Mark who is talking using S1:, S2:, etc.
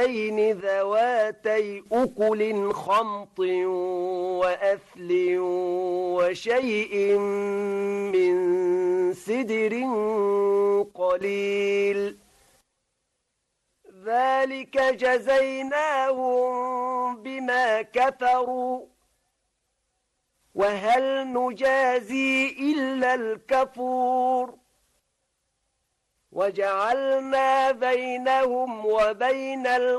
S1: ذواتي أكل خمط وأثل وشيء من سدر قليل ذلك جزيناهم بما كفروا وهل نجازي إلا الكفور وجعلنا بينهم وبين